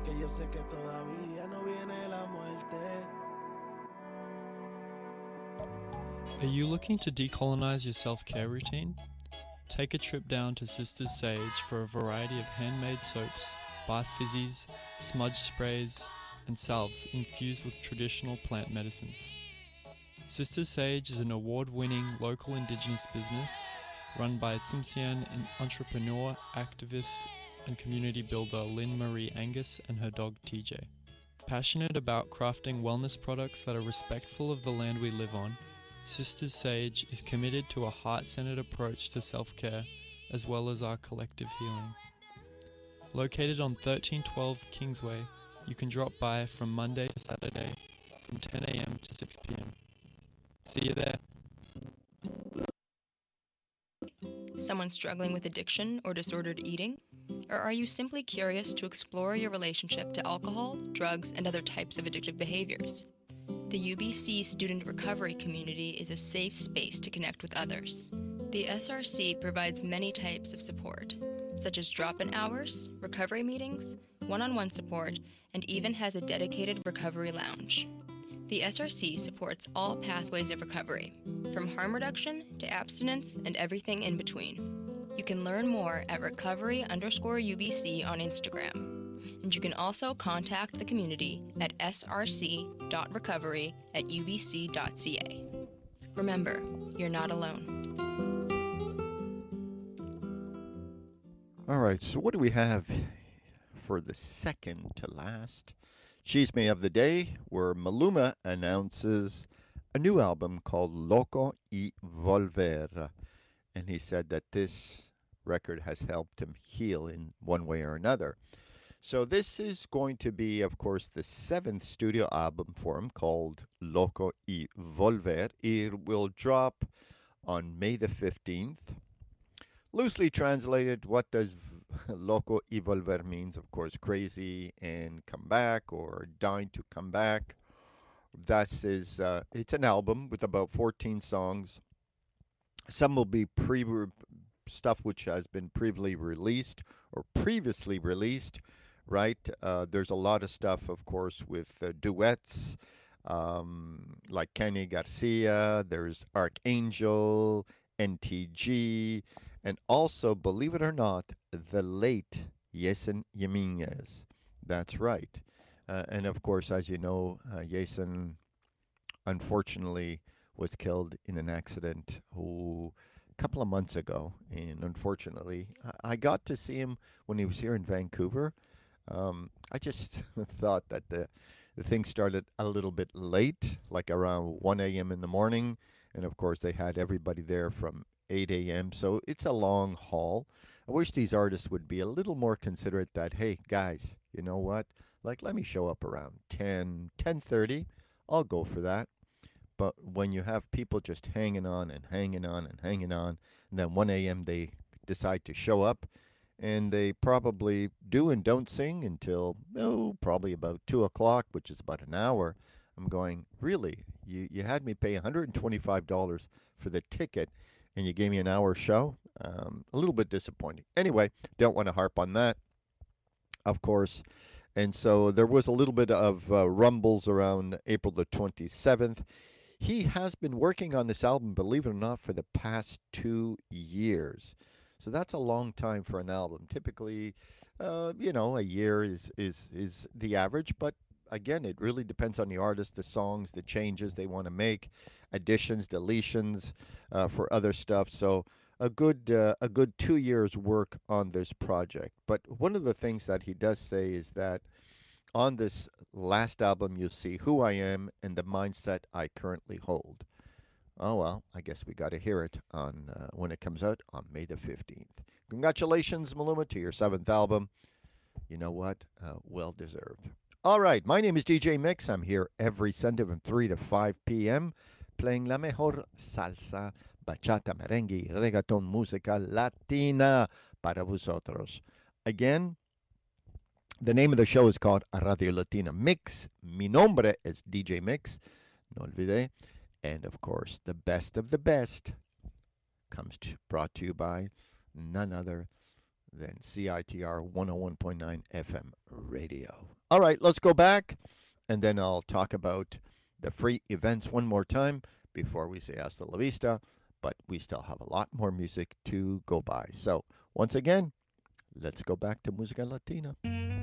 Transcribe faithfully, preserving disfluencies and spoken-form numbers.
que yo sé que todavía no viene la muerte. Are you looking to decolonize your self-care routine? Take a trip down to Sisters Sage for a variety of handmade soaps, bath fizzies, smudge sprays, and salves infused with traditional plant medicines. Sisters Sage is an award-winning local indigenous business run by Tsimshian an entrepreneur, activist, and community builder Lynn Marie Angus and her dog T J. Passionate about crafting wellness products that are respectful of the land we live on, Sisters Sage is committed to a heart-centered approach to self-care as well as our collective healing. Located on thirteen twelve Kingsway, you can drop by from Monday to Saturday from ten a.m. to six p.m. See you there. Someone struggling with addiction or disordered eating? Or are you simply curious to explore your relationship to alcohol, drugs, and other types of addictive behaviors? The U B C Student Recovery Community is a safe space to connect with others. The S R C provides many types of support, such as drop-in hours, recovery meetings, one-on-one support, and even has a dedicated recovery lounge. The S R C supports all pathways of recovery, from harm reduction to abstinence and everything in between. You can learn more at recovery underscore UBC on Instagram. And you can also contact the community at src.recovery at ubc.ca. Remember, you're not alone. All right, so what do we have for the second to last Chisme of the Day, where Maluma announces a new album called Loco y Volver. And he said that this record has helped him heal in one way or another. So this is going to be, of course, the seventh studio album for him called Loco y Volver. It will drop on May the fifteenth. Loosely translated, what does Loco y Volver means? Of course, crazy and come back, or dying to come back. That is, uh, it's an album with about fourteen songs. Some will be pre stuff which has been previously released or previously released, right? Uh, there's a lot of stuff, of course, with uh, duets, um, like Kenny Garcia. There's Archangel, N T G, and also, believe it or not, the late Yeson Jimenez. That's right. Uh, and of course, as you know, uh, Yeson unfortunately was killed in an accident who, a couple of months ago. And unfortunately, I, I got to see him when he was here in Vancouver. Um, I just thought that the, the thing started a little bit late, like around one a.m. in the morning. And of course, they had everybody there from eight a.m. So it's a long haul. I wish these artists would be a little more considerate that, hey, guys, you know what? Like, let me show up around ten, ten thirty. I'll go for that. But when you have people just hanging on and hanging on and hanging on, and then one a.m. they decide to show up, and they probably do and don't sing until, oh, probably about two o'clock, which is about an hour. I'm going, really? You you had me pay one hundred twenty-five dollars for the ticket, and you gave me an hour show? Um, a little bit disappointing. Anyway, don't want to harp on that, of course. And so there was a little bit of uh, rumbles around April the twenty-seventh. He has been working on this album, believe it or not, for the past two years. So that's a long time for an album. Typically, uh, you know, a year is, is, is the average. But again, it really depends on the artist, the songs, the changes they want to make, additions, deletions uh, for other stuff. So a good uh, a good two years work on this project. But one of the things that he does say is that on this last album, you'll see who I am and the mindset I currently hold. Oh, well, I guess we got to hear it on uh, when it comes out on May the fifteenth. Congratulations, Maluma, to your seventh album. You know what? Uh, well deserved. All right, my name is D J Mix. I'm here every Sunday from three to five p.m. playing la mejor salsa, bachata, merengue, reggaeton, música latina para vosotros. Again, the name of the show is called Radio Latina Mix. Mi nombre es D J Mix. No olvide. And of course, the best of the best comes to, brought to you by none other than C I T R one oh one point nine F M Radio. All right, let's go back, and then I'll talk about the free events one more time before we say hasta la vista, but we still have a lot more music to go by. So, once again, let's go back to Música Latina.